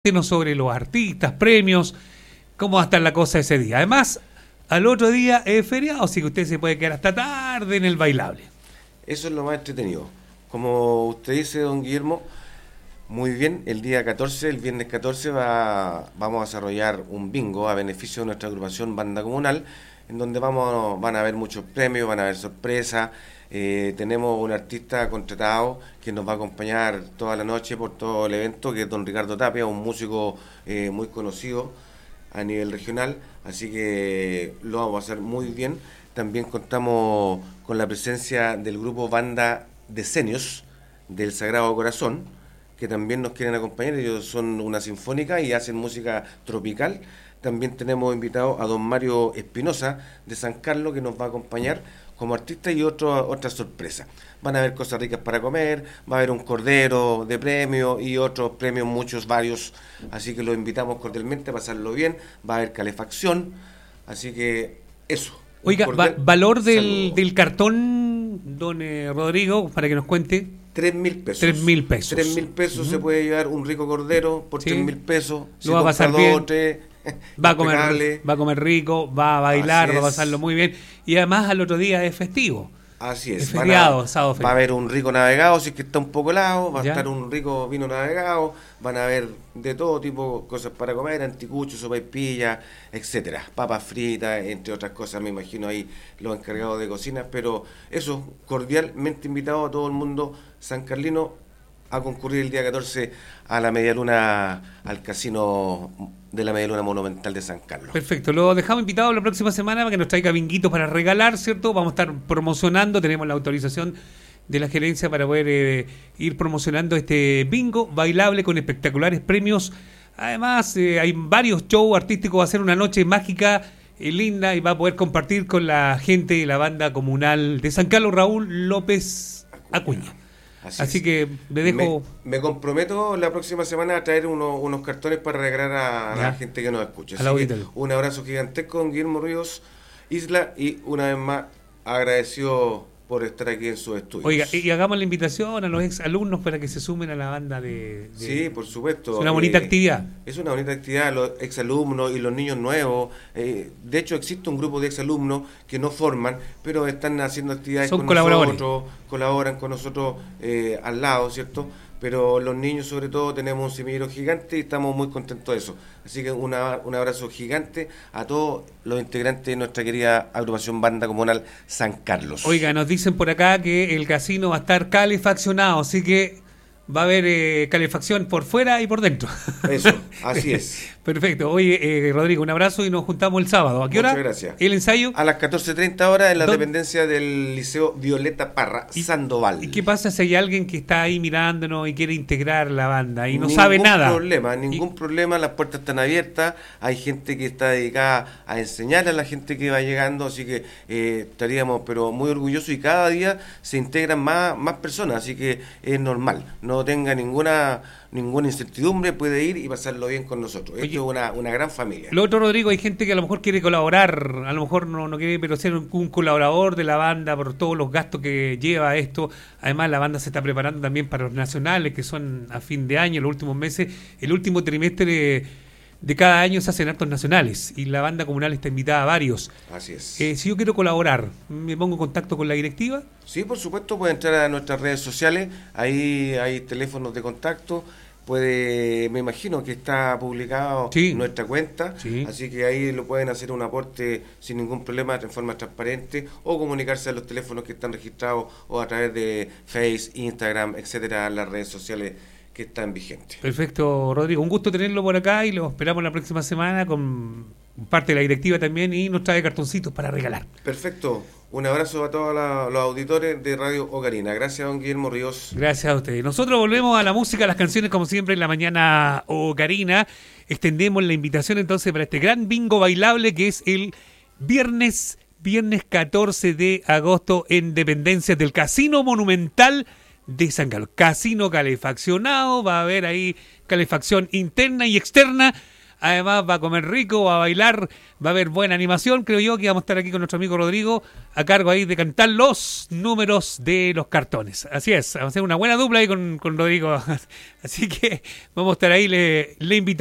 sobre los artistas, premios, cómo va a estar la cosa ese día. Además, al otro día es feriado, así que usted se puede quedar hasta tarde en el bailable. Eso es lo más entretenido. Como usted dice, don Guillermo, muy bien, el día 14, el viernes 14, vamos a desarrollar un bingo a beneficio de nuestra agrupación Banda Comunal, en donde van a haber muchos premios, van a haber sorpresas. Tenemos un artista contratado que nos va a acompañar toda la noche por todo el evento, que es don Ricardo Tapia, un músico muy conocido a nivel regional, así que lo vamos a hacer muy bien. También contamos con la presencia del grupo Banda Decenios del Sagrado Corazón, que también nos quieren acompañar. Ellos son una sinfónica y hacen música tropical. También tenemos invitado a don Mario Espinosa de San Carlos, que nos va a acompañar como artista, y otra sorpresa. Van a haber cosas ricas para comer, va a haber un cordero de premio y otros premios, muchos, varios. Así que los invitamos cordialmente a pasarlo bien. Va a haber calefacción, así que eso. Oiga, valor del cartón, don Rodrigo, para que nos cuente. 3.000 pesos. 3.000 pesos. 3.000 pesos se puede llevar un rico cordero por 3.000 pesos. Lo va a pasar bien. Va a comer rico, va a bailar, va a pasarlo muy bien. Y además al otro día es festivo. Así es. Es feriado, sábado feriado. Va a haber un rico navegado, si es que está un poco helado, va a estar un rico vino navegado, van a haber de todo tipo cosas para comer, anticuchos, sopaipillas, etcétera, papas fritas, entre otras cosas, me imagino ahí los encargados de cocina, pero eso, cordialmente invitado a todo el mundo sancarlino a concurrir el día 14 a la Medialuna, al casino de la Medialuna Monumental de San Carlos. Perfecto, lo dejamos invitado la próxima semana para que nos traiga binguitos para regalar, ¿cierto? Vamos a estar promocionando, tenemos la autorización de la gerencia para poder ir promocionando este bingo bailable con espectaculares premios. Además, hay varios shows artísticos, va a ser una noche mágica, linda, y va a poder compartir con la gente de la Banda Comunal de San Carlos, Raúl López Acuña. Así que le dejo... Me comprometo la próxima semana a traer unos cartones para regalar a la gente que nos escucha. Un abrazo gigantesco, don Guillermo Ríos Isla, y una vez más agradecido por estar aquí en su estudio. Oiga, y hagamos la invitación a los ex alumnos para que se sumen a la banda de... Sí, por supuesto. Es una bonita actividad. Es una bonita actividad, los ex alumnos y los niños nuevos. De hecho, existe un grupo de ex alumnos que no forman, pero están haciendo actividades con nosotros, colaboran con nosotros al lado, ¿cierto? Pero los niños, sobre todo, tenemos un semillero gigante y estamos muy contentos de eso. Así que un abrazo gigante a todos los integrantes de nuestra querida agrupación Banda Comunal San Carlos. Oiga, nos dicen por acá que el casino va a estar calefaccionado, así que va a haber calefacción por fuera y por dentro. Eso, así es. Perfecto. Oye, Rodrigo, un abrazo y nos juntamos el sábado. ¿A qué hora? Muchas gracias. ¿El ensayo? A las 14:30 horas en la dependencia del Liceo Violeta Parra, Sandoval. ¿Y qué pasa si hay alguien que está ahí mirándonos y quiere integrar la banda y no sabe nada? Ningún problema, las puertas están abiertas, hay gente que está dedicada a enseñar a la gente que va llegando, así que estaríamos pero muy orgullosos, y cada día se integran más personas, así que es normal, no tenga ninguna incertidumbre, puede ir y pasarlo bien con nosotros. Esto es una gran familia. Lo otro, Rodrigo, hay gente que a lo mejor quiere colaborar, a lo mejor no quiere, pero ser un colaborador de la banda por todos los gastos que lleva esto. Además, la banda se está preparando también para los nacionales, que son a fin de año, los últimos meses. El último trimestre de cada año se hacen actos nacionales y la Banda Comunal está invitada a varios. Así es. Si yo quiero colaborar, ¿me pongo en contacto con la directiva? Sí, por supuesto, puede entrar a nuestras redes sociales, ahí hay teléfonos de contacto, me imagino que está publicado en nuestra cuenta, así que ahí lo pueden hacer un aporte sin ningún problema, en forma transparente, o comunicarse a los teléfonos que están registrados, o a través de Face, Instagram, etcétera, las redes sociales que están vigentes. Perfecto, Rodrigo, un gusto tenerlo por acá y lo esperamos la próxima semana con parte de la directiva también, y nos trae cartoncitos para regalar. Perfecto, un abrazo a todos los auditores de Radio Ocarina. Gracias, don Guillermo Ríos. Gracias a ustedes. Nosotros volvemos a la música, a las canciones, como siempre, en la mañana Ocarina. Extendemos la invitación entonces para este gran bingo bailable que es el viernes 14 de agosto en dependencias del Casino Monumental de San Carlos. Casino calefaccionado, va a haber ahí calefacción interna y externa. Además va a comer rico, va a bailar, va a haber buena animación. Creo yo que vamos a estar aquí con nuestro amigo Rodrigo a cargo ahí de cantar los números de los cartones. Así es, vamos a hacer una buena dupla ahí con Rodrigo. Así que vamos a estar ahí, le invitamos.